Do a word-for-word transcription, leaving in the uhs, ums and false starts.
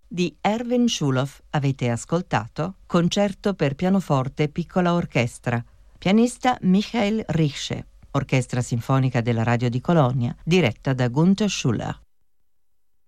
Di Erwin Schulhoff avete ascoltato Concerto per pianoforte e piccola orchestra, pianista Michael Richter, Orchestra Sinfonica della Radio di Colonia, diretta da Gunther Schuller.